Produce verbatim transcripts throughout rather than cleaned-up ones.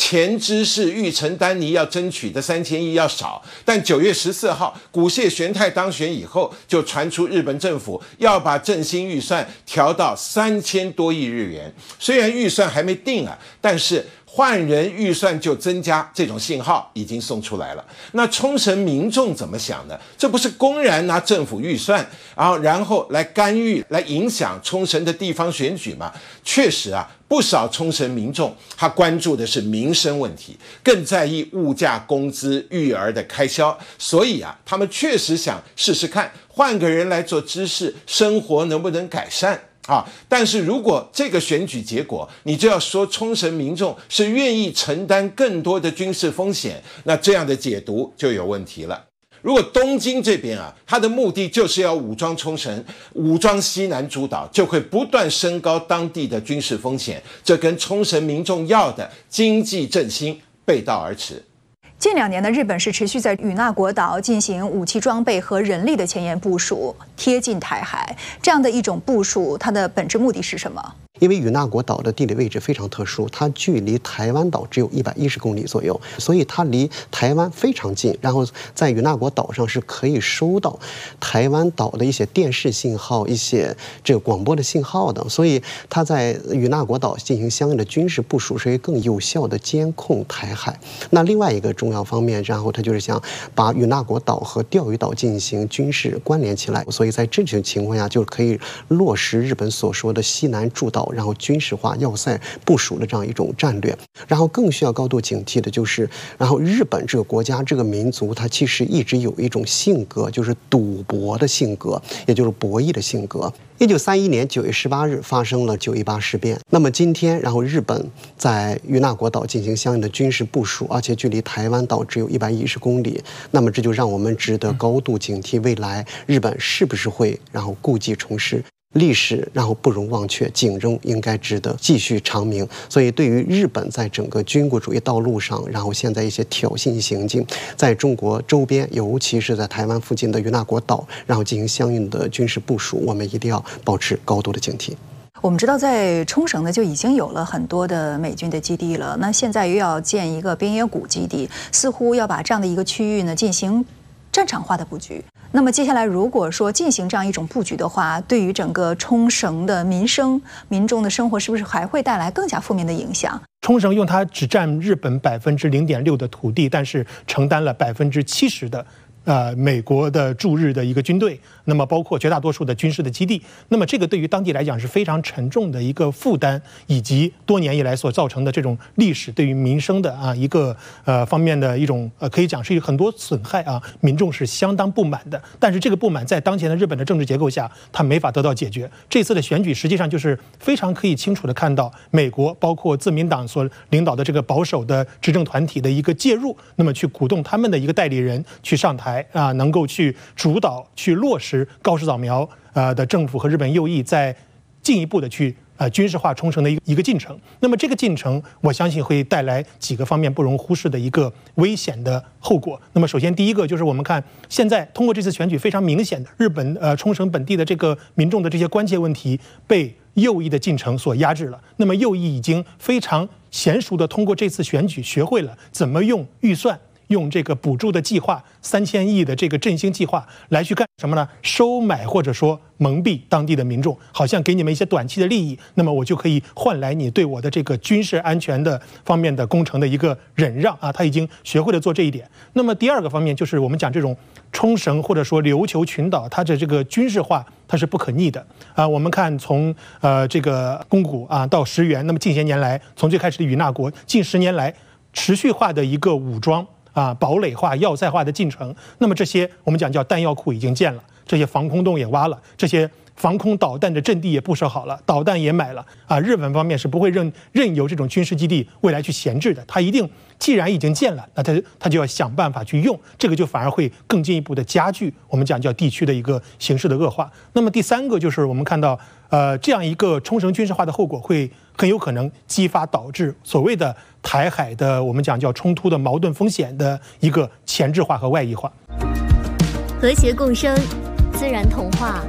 前知是玉成丹尼要争取的三千亿要少，但九月十四号古谢玄太当选以后，就传出日本政府要把振兴预算调到三千多亿日元。虽然预算还没定啊，但是换人预算就增加，这种信号已经送出来了。那冲绳民众怎么想呢？这不是公然拿政府预算，然后然后来干预、来影响冲绳的地方选举吗？确实啊，不少冲绳民众他关注的是民生问题，更在意物价、工资、育儿的开销，所以啊，他们确实想试试看，换个人来做知识，生活能不能改善。啊！但是如果这个选举结果，你就要说冲绳民众是愿意承担更多的军事风险，那这样的解读就有问题了。如果东京这边啊，它的目的就是要武装冲绳、武装西南诸岛，就会不断升高当地的军事风险，这跟冲绳民众要的经济振兴背道而驰。 近两年呢，日本是持续在与那国岛进行武器装备和人力的前沿部署，贴近台海。这样的一种部署，它的本质目的是什么？ 因为与那国岛的地理位置非常特殊，它距离台湾岛只有一百一十公里左右，所以它离台湾非常近。然后在与那国岛上是可以收到台湾岛的一些电视信号、一些这个广播的信号的，所以它在与那国岛进行相应的军事部署，是可以更有效的监控台海。那另外一个重要方面，然后它就是想把与那国岛和钓鱼岛进行军事关联起来，所以在这种情况下就可以落实日本所说的西南诸岛，然后军事化要塞部署的这样一种战略。然后更需要高度警惕的就是，然后日本这个国家这个民族，它其实一直有一种性格，就是赌博的性格，也就是博弈的性格。一九三一年九月十八日发生了九一八事变。那么今天，然后日本在与那国岛进行相应的军事部署，而且距离台湾岛只有一百一十公里。那么这就让我们值得高度警惕，未来日本是不是会然后故技重施。历史然后不容忘却，警钟应该值得继续长鸣。所以对于日本在整个军国主义道路上，然后现在一些挑衅行径，在中国周边，尤其是在台湾附近的与那国岛，然后进行相应的军事部署，我们一定要保持高度的警惕。 我们知道，在冲绳呢就已经有了很多的美军的基地了，那现在又要建一个边野古基地，似乎要把这样的一个区域呢进行战场化的布局。那么接下来如果说进行这样一种布局的话，对于整个冲绳的民生、民众的生活，是不是还会带来更加负面的影响？ 冲绳用它只占日本百分之零点六的土地，但是承担了百分之七十的。呃，美国的驻日的一个军队，那么包括绝大多数的军事的基地，那么这个对于当地来讲是非常沉重的一个负担，以及多年以来所造成的这种历史对于民生的啊一个呃方面的一种呃可以讲是很多损害啊，民众是相当不满的。但是这个不满在当前的日本的政治结构下，它没法得到解决。这次的选举实际上就是非常可以清楚的看到，美国包括自民党所领导的这个保守的执政团体的一个介入，那么去鼓动他们的一个代理人去上台。啊，能够去主导、去落实高市早苗呃的政府和日本右翼在进一步的去呃军事化冲绳的一个一个进程。那么这个进程，我相信会带来几个方面不容忽视的一个危险的后果。那么首先第一个就是我们看现在通过这次选举非常明显的日本呃冲绳本地的这个民众的这些关切问题被右翼的进程所压制了。那么右翼已经非常娴熟的通过这次选举学会了怎么用预算。用这个补助的计划，三千亿的这个振兴计划来去干什么呢？收买或者说蒙蔽当地的民众，好像给你们一些短期的利益，那么我就可以换来你对我的这个军事安全的方面的工程的一个忍让啊。他已经学会了做这一点。那么第二个方面就是我们讲这种冲绳或者说琉球群岛，它的这个军事化它是不可逆的啊。我们看从呃这个宫古啊到石垣，那么近些年来，从最开始的与那国，近十年来持续化的一个武装。啊，堡垒化、要塞化的进程，那么这些我们讲叫弹药库已经建了，这些防空洞也挖了，这些防空导弹的阵地也布设好了，导弹也买了啊。日本方面是不会任任由这种军事基地未来去闲置的，它一定既然已经建了，那它它就要想办法去用，这个就反而会更进一步的加剧我们讲叫地区的一个形势的恶化。那么第三个就是我们看到，呃，这样一个冲绳军事化的后果会很有可能激发导致所谓的台海的我们讲叫冲突的矛盾风险的一个前置化和外溢化。 和谐共生，自然童话。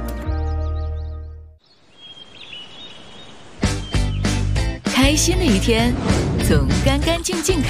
开心的一天总干干净净。